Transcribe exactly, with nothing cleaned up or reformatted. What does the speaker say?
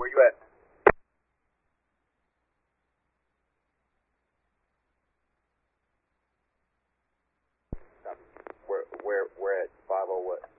Where you at? Where where where at five oh what?